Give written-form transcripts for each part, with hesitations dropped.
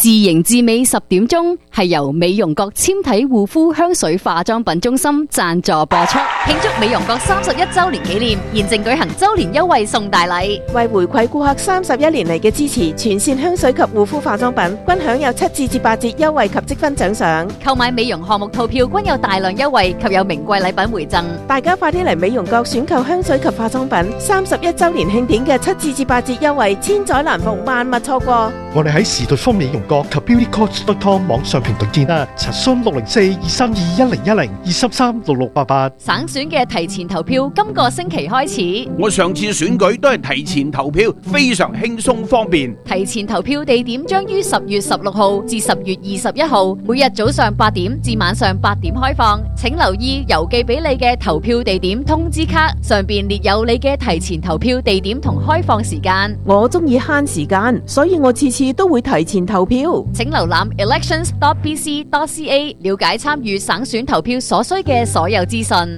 自營至美10點鐘係由美容閣纖體護膚香水化妝品中心贊助播出，慶祝美容閣31週年紀念，現正舉行週年優惠送大禮。 為回饋顧客31年嚟嘅支持，全線香水及護膚化妝品均享有7至8折優惠及積分獎賞。 購買美容項目套票均有大量優惠及有名貴禮品回贈。 大家快啲嚟美容閣選購香水及化妝品，31週年慶典嘅7至8折優惠，千載難逢，萬勿錯過。 我哋喺時代方美容閣及 beautycoach.com 網上平台見啦，查詢604-232-1010 233-6688。 省選嘅提前投票今個星期開始。 我上次選舉都係提前投票，非常輕鬆方便。 提前投票地點將於10月16號至10月21號，每日早上8點至晚上8點開放。請留意郵寄俾你嘅投票地點通知卡，上邊列有你嘅提前投票地點同開放時間。 我中意慳時間，所以我次次都會提前投票。 請瀏覽 elections.bc.ca 了解參與省選投票所需嘅所有資訊。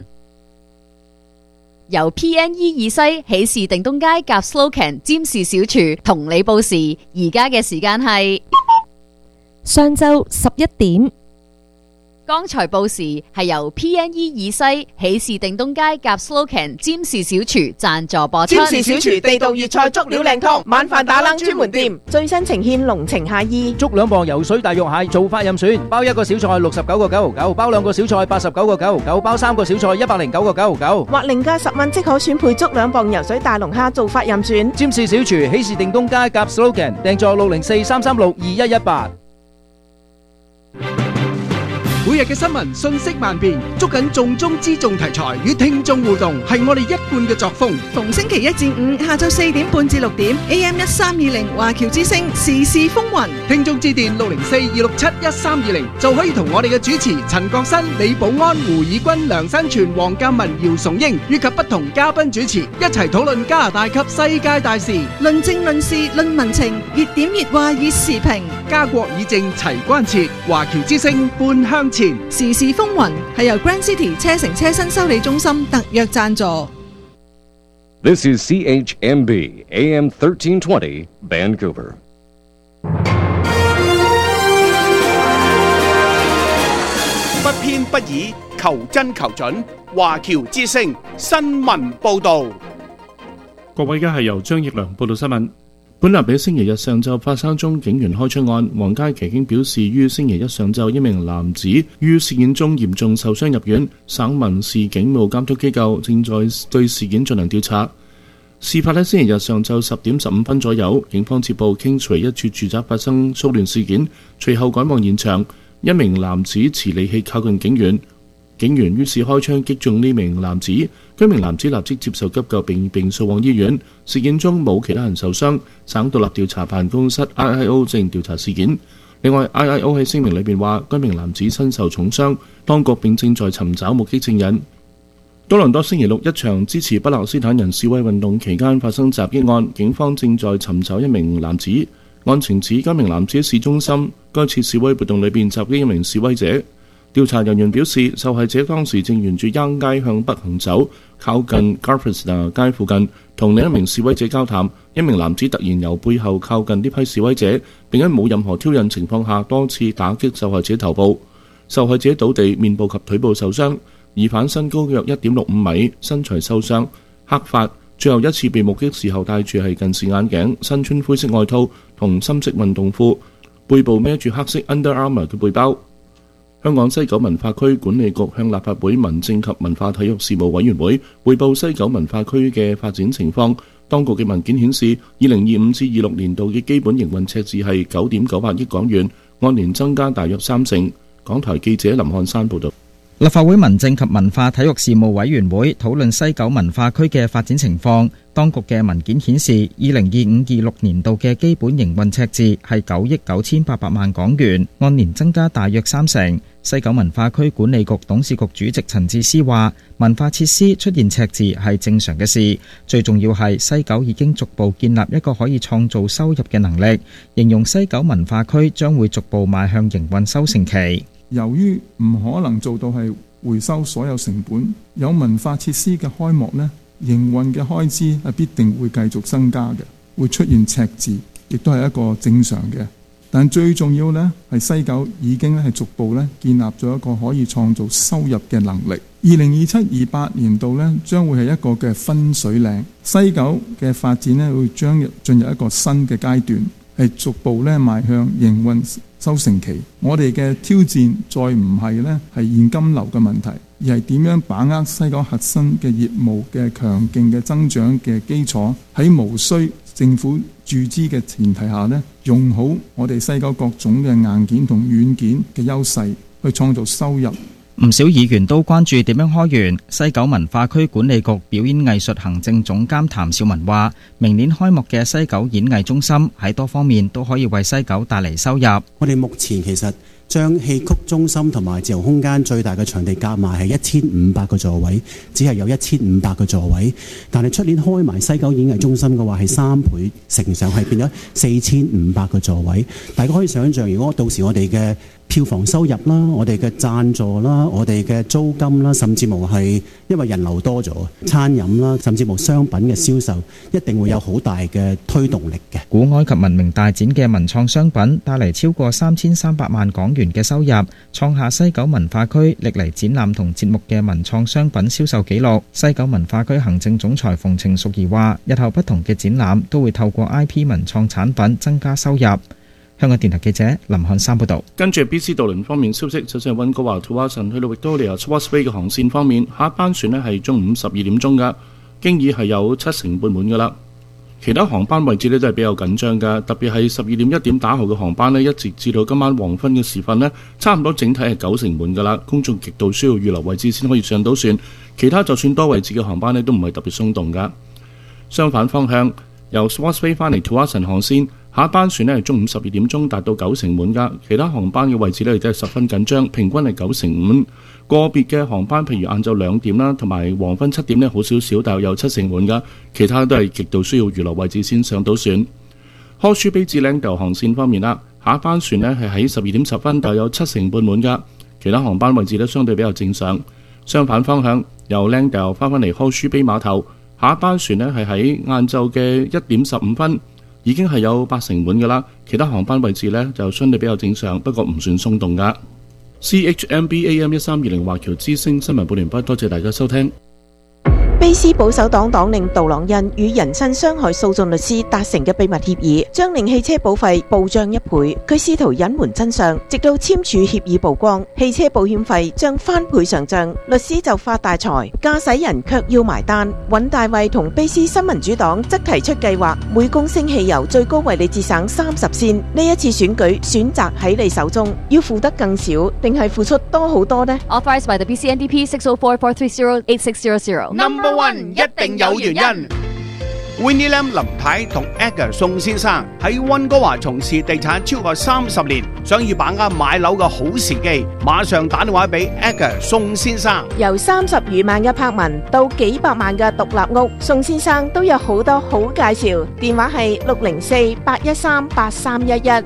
由 PNE 二西喜事定東街夾 Slocan 占士小廚同你報時，而家嘅時間係上晝11點。 剛才報時係由 PNE 二西喜事定東街夾 Slocan 占士小廚贊助播出。 占士小廚地道粵菜足料靚湯，晚飯打冷專門店，最新呈現濃情夏意。 捉2磅游水大肉蟹，做法任選，包1個小菜69.99，包2個小菜89.99，包3個小菜109.99， 或另加10蚊即可選配捉2磅游水大龍蝦，做法任選。 占士小廚喜事定東街夾 Slogan， 訂座604-336-2118。 每日嘅新聞信息萬變，捉緊重中之重題材與聽眾互動，係我哋一貫嘅作風。 逢星期1至5下晝4點半至6點 AM1320 華僑之聲時事風雲， 聽眾致電604-267-1320就可以同我哋嘅主持陳國新、李寶安、胡以軍、梁新全、黃鑑文、姚崇英以及不同嘉賓主持一齊討論加拿大及世界大事， 論政論事論民情，熱點熱話熱時評， 家國議政齊關切，華僑之聲半向前。 時事風雲係由 Grand City 車城車身修理中心特約贊助。 This is CHMB AM 1320 Vancouver。 不偏不倚，求真求準，華僑之聲新聞報導。 各位，而家係由張奕良報道新聞。本立比星期日上晝發生宗警員開槍案，皇家騎警表示，於星期一上晝一名男子於事件中嚴重受傷入院，省民事警務監督機構正在對事件進行調查。事發喺星期日上晝10點15分左右，警方接報 Kingsway 一處住宅發生騷亂事件，隨後趕往現場，一名男子持利器靠近警員，警員於是開槍擊中呢名男子，該名男子立即接受急救並送往醫院。事件中冇其他人受傷，省獨立調查辦公室 IIO 正調查事件。另外 IIO 喺聲明裏面話，該名男子身受重傷，當局並正在尋找目擊證人。多倫多星期六一場支持巴勒斯坦人示威運動期間發生襲擊案，警方正在尋找一名男子。案情指該名男子喺市中心該次示威活動裏邊襲擊一名示威者。調查人員表示，受害者當時正沿住 Yonge 街向北行走，靠近 Garfesta 街附近，同另一名示威者交談。一名男子突然由背後靠近呢批示威者，並喺冇任何挑釁情況下多次打擊受害者頭部。受害者倒地，面部及腿部受傷。疑犯身高約 1.65 米，身材瘦削，黑髮。最後一次被目擊時候戴住係近視眼鏡，身穿灰色外套同深色運動褲，背部孭住黑色 Under Armour 嘅背包。香港西九文化區管理局向立法會民政及文化體育事務委員會匯報西九文化區嘅發展情況。當局嘅文件顯示，2025至26年度嘅基本營運赤字係 9.98 億港元，按年增加大約30%。港台記者林漢山報導。 立法會民政及文化體育事務委員會討論西九文化區嘅發展情況。當局嘅文件顯示，2025-26年度嘅基本營運赤字係9億9800萬港元，按年增加大約30%。西九文化區管理局董事局主席陳智思話，文化設施出現赤字係正常嘅事，最重要係西九已經逐步建立一個可以創造收入嘅能力，形容西九文化區將會逐步邁向營運收成期。 由於唔可能做到係回收所有成本，有文化設施嘅開幕呢，營運嘅開支係必定會繼續增加嘅，會出現赤字，亦都係一個正常嘅。 但最重要呢，係西九已經係逐步咧建立咗一個可以創造收入嘅能力。2027-28年度呢，將會係一個嘅分水嶺，西九嘅發展呢，會將進入一個新嘅階段，係逐步咧邁向營運收成期。我哋嘅挑戰再唔係呢係現金流嘅問題，而係點樣把握西九核心嘅業務嘅強勁嘅增長嘅基礎，喺無需政府注資嘅前提下呢，用好我哋西九各種嘅硬件同軟件嘅優勢，去創造收入。 唔少議員都關注點樣開源。西九文化區管理局表演藝術行政總監譚兆文話，明年開幕嘅西九演藝中心喺多方面都可以為西九帶嚟收入。 我哋目前其實將戲曲中心同埋自由空間最大嘅場地夾埋係1500個座位，只係有1500個座位。但係出年開埋西九演藝中心嘅話，係3倍乘上，係變咗4500個座位。大家可以想象，如果到時我哋嘅票房收入啦，我哋嘅贊助啦，我哋嘅租金啦，甚至乎係因為人流多咗，餐飲啦，甚至乎商品嘅銷售，一定會有好大嘅推動力嘅。 古埃及文明大展嘅文創商品帶嚟超過3300萬港元嘅收入，創下西九文化區歷嚟展覽同節目嘅文創商品銷售紀錄。西九文化區行政總裁馮程淑儀話，日後不同嘅展覽都會透過 IP 文創產品增加收入。香港電台記者林漢山報道。 跟住 BC 渡輪方面消息，首先係溫哥華 Tsawwassen 去到 Victoria Causeway 嘅航線方面，下一班船呢係中午12點鐘㗎，經已係有70%半滿㗎啦。其他航班位置呢都係比較緊張㗎，特別係12點1點打後嘅航班呢，一直至到今晚黃昏嘅時分呢，差唔多整體係90%滿㗎啦。公眾極度需要預留位置先可以上到船，其他就算多位置嘅航班呢都唔係特別鬆動㗎。相反方向，由 Causeway 翻嚟 Tsawwassen 航線，下一班船呢係中午12點鐘達到90%滿㗎，其他航班嘅位置呢亦都係十分緊張，平均係95%。個別嘅航班，譬如晏晝2點啦，同埋黃昏7點呢好少少，但係有70%滿㗎，其他都係極度需要預留位置先上到船。Horseshoe Bay 至 Langdale 航線方面啦，下一班船呢係喺12點10分，但有70%半滿㗎，其他航班位置呢相對比較正常。相反方向，由 Langdale 翻返嚟 Horseshoe Bay 碼頭，下一班船呢係喺晏晝嘅1點15分。已經係有80%滿㗎啦，其他航班位置呢就相對比較正常，不過唔算鬆動㗎。CHMB AM 1320華僑之聲新聞報完畢，多謝大家收聽。 卑斯保守黨黨領杜朗恩與人身傷害訴訟律師達成嘅秘密協議，將令汽車保費暴漲1倍。佢試圖隱瞞真相，直到簽署協議曝光，汽車保險費將翻倍上漲，律師就發大財，駕駛人卻要埋單。尹大衛同卑斯新民主黨則提出計劃，每公升汽油最高為你節省30仙。呢一次選舉選擇喺你手中，要付得更少，定係付出多好多呢？ Authorized by the BCNDP 604-430-8600. Number One 一定有原因。Winnie Lam 林太同 Edgar 宋先生喺溫哥華從事地產超過30年，想要把握買樓嘅好時機，馬上打電話俾 Edgar 宋先生。 由30餘萬嘅柏文到幾百萬嘅獨立屋，宋先生都有好多好介紹。電話係604-813-8311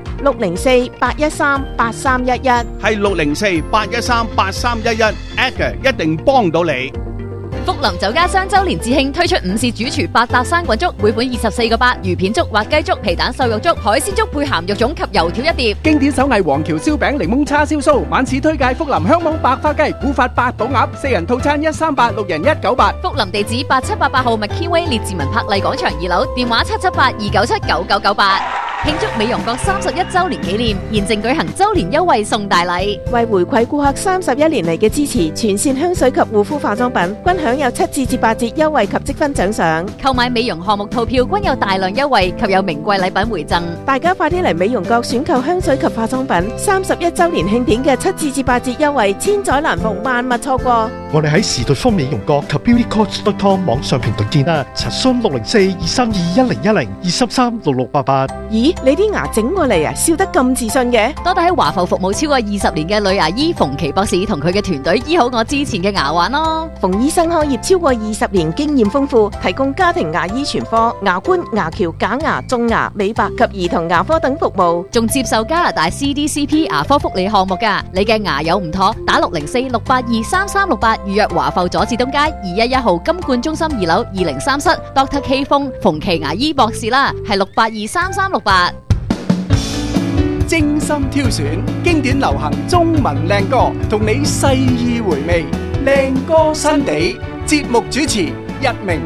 604-813-8311， 係604-813-8311 Edgar 一定幫到你。 福林酒家雙周年致慶推出午市主廚百搭生滾粥，每款24個8，魚片粥、滑雞粥、皮蛋瘦肉粥、海鮮粥配鹹肉粽及油條一碟。 經典手藝黃橋燒餅、檸檬叉燒酥，晚市推介福林香網白花雞、古法八寶鴨，4人套餐138，6人198。 福林地址8788號 McKinway 列治文柏麗廣場2樓，電話778-297-9998。慶祝美容閣31週年紀念，現正舉行週年優惠送大禮。 為回饋顧客31年嚟嘅支持，全線香水及護膚化妝品均享有7至8折優惠及積分獎賞。 購買美容項目套票均有大量優惠及有名貴禮品回贈。 大家快啲嚟美容閣選購香水及化妝品，31週年慶典嘅7至8折優惠，千載難逢，萬勿錯過。 我哋喺時代豐美容閣及 beautycoach.com 網上平台見啦，查詢604-232-1010 233-6688。 咦，你啲牙整過嚟啊，笑得咁自信嘅？ 多得喺華埠服務超過20年嘅女牙醫馮琪博士同佢嘅團隊醫好我之前嘅牙患咯。 馮醫生開業超過20年，經驗豐富，提供家庭牙醫全科、牙冠、牙橋、假牙、種牙、美白及兒童牙科等服務， 仲接受加拿大 CDCP 牙科福利項目㗎。你嘅牙有唔妥，打604-682-3368預約華埠佐治東街211號金冠中心2樓203室 Dr. K 馮琪牙醫博士啦，係682-3368。 精心挑選經典流行中文靚歌，同你細意回味。靚歌新地節目主持一鳴。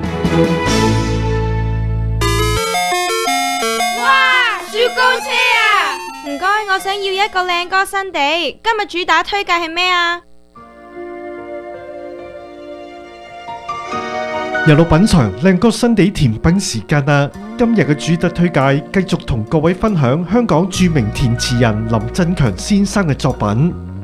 哇！雪糕車啊！唔該，我想要一個靚歌新地。今日主打推介係咩啊？ 又到品嚐靚歌新地甜品時間啦！今日嘅主打推介繼續同各位分享香港著名填詞人林振強先生嘅作品。